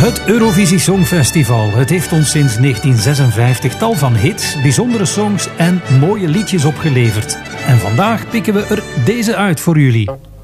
Het Eurovisie Songfestival. Het heeft ons sinds 1956 tal van hits, bijzondere songs en mooie liedjes opgeleverd. En vandaag pikken we er deze uit voor jullie.